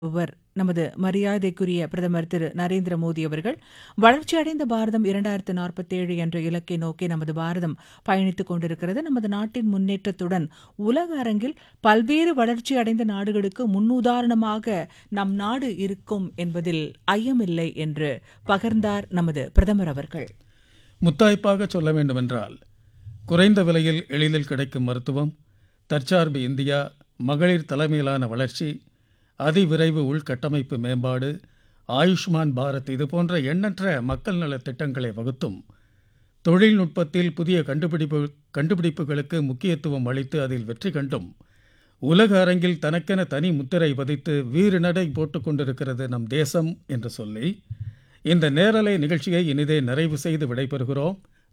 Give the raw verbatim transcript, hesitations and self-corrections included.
வர் நமது மரியாதைக்குரிய பிரதமர் திரு நரேந்திர மோடி அவர்கள் வளர்ச்சியடைந்த பாரதம் இரண்டாயிரத்து நாற்பத்தேழு என்ற இலக்கை நோக்கி நமது பாரதம் பயணித்துக் கொண்டிருக்கிறது. நமது நாட்டின் முன்னேற்றத்துடன் உலக அரங்கில் பல்வேறு வளர்ச்சியடைந்த நாடுகளுக்கு முன்னுதாரணமாக நம் நாடு இருக்கும் என்பதில் ஐயமில்லை என்று பகிர்ந்தார் நமது பிரதமர் அவர்கள். முத்தாய்ப்பாக சொல்ல வேண்டுமென்றால், குறைந்த விலையில் எளிதில் கிடைக்கும் மருத்துவம், தற்சார்பு இந்தியா, மகளிர் தலைமையிலான வளர்ச்சி, அதிவிரைவு உள்கட்டமைப்பு மேம்பாடு, ஆயுஷ்மான் பாரத் இதுபோன்ற எண்ணற்ற மக்கள் நலத் திட்டங்களை வகுத்தும் தொழில்நுட்பத்தில் புதிய கண்டுபிடிப்பு கண்டுபிடிப்புகளுக்கு முக்கியத்துவம் அளித்து அதில் வெற்றி கண்டும் உலக அரங்கில் தனக்கென தனி முத்திரை பதித்து வீறு நடை போட்டுக் கொண்டிருக்கிறது நம் தேசம் என்று சொல்லி இந்த நேரலை நிகழ்ச்சியை இனிதே நிறைவு செய்து விடைபெறுகிறோம்.